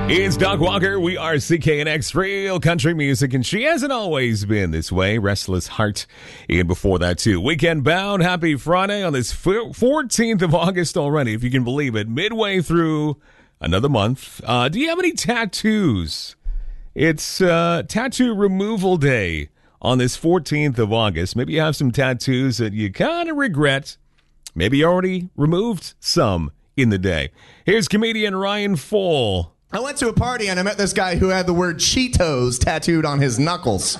It's Doc Walker. We are CKNX Real Country Music, and she hasn't always been this way. Restless Heart. And before that, too. Weekend Bound. Happy Friday on this 14th of August already, if you can believe it. Midway through another month. Do you have any tattoos? It's Tattoo Removal Day on this 14th of August. Maybe you have some tattoos that you kind of regret. Maybe you already removed some in the day. Here's comedian Ryan Full. I went to a party and I met this guy who had the word Cheetos tattooed on his knuckles.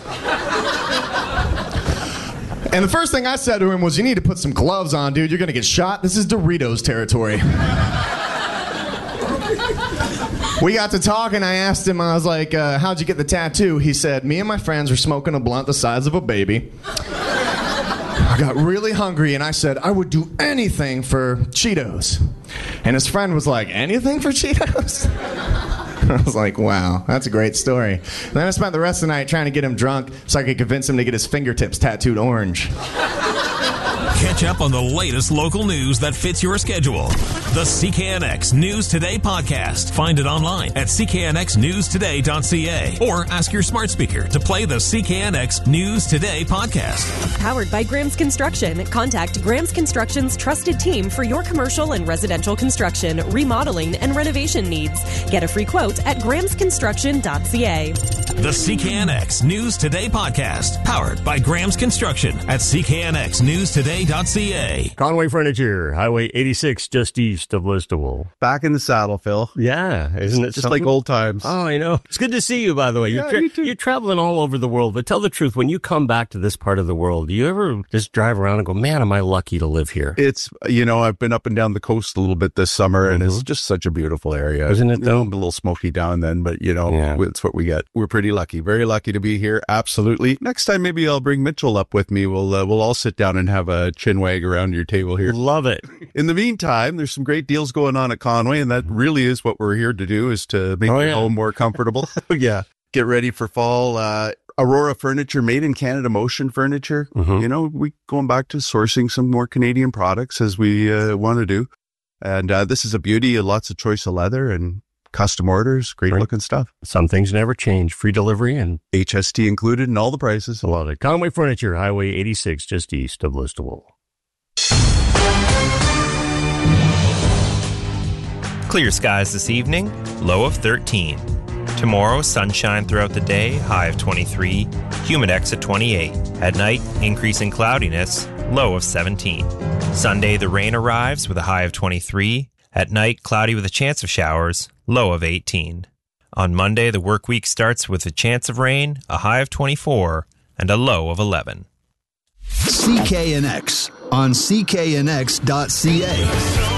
And the first thing I said to him was, you need to put some gloves on, dude. You're going to get shot. This is Doritos territory. We got to talking. I asked him, I was like, how'd you get the tattoo? He said, me and my friends were smoking a blunt the size of a baby. I got really hungry and I said, I would do anything for Cheetos. And his friend was like, anything for Cheetos? I was like, wow, that's a great story. And then I spent the rest of the night trying to get him drunk so I could convince him to get his fingertips tattooed orange. Catch up on the latest local news that fits your schedule. The CKNX News Today podcast. Find it online at cknxnewstoday.ca or ask your smart speaker to play the CKNX News Today podcast. Powered by Graham's Construction. Contact Graham's Construction's trusted team for your commercial and residential construction, remodeling, and renovation needs. Get a free quote at grahamsconstruction.ca. The CKNX News Today podcast. Powered by Graham's Construction at cknxnewstoday.ca. Conway Furniture, Highway 86, just east of Listowel. Back in the saddle, Phil. Yeah, isn't it just something? like old times? Oh, I know. It's good to see you, by the way. Yeah, you too. You're traveling all over the world, but tell the truth, when you come back to this part of the world, do you ever just drive around and go, man, am I lucky to live here? It's, I've been up and down the coast a little bit this summer, and it's just such a beautiful area. Isn't it, though? A little smoky down then, but, it's what we get. We're pretty lucky. Very lucky to be here. Absolutely. Next time, maybe I'll bring Mitchell up with me. We'll all sit down and have a chin wag around your table here. Love it. In the meantime, there's some great deals going on at Conway, and that really is what we're here to do, is to make your home more comfortable. Yeah. Get ready for fall. Aurora Furniture, made in Canada, Motion Furniture. Mm-hmm. We going back to sourcing some more Canadian products as we want to do. And this is a beauty, lots of choice of leather and custom orders, great looking stuff. Some things never change. Free delivery and HST included in all the prices. I love it. Conway Furniture, Highway 86, just east of Listowel. Clear skies this evening, low of 13. Tomorrow, sunshine throughout the day, high of 23, humidex at 28. At night, increasing cloudiness, low of 17. Sunday, the rain arrives with a high of 23. At night, cloudy with a chance of showers, low of 18. On Monday, the work week starts with a chance of rain, a high of 24, and a low of 11. CKNX on cknx.ca.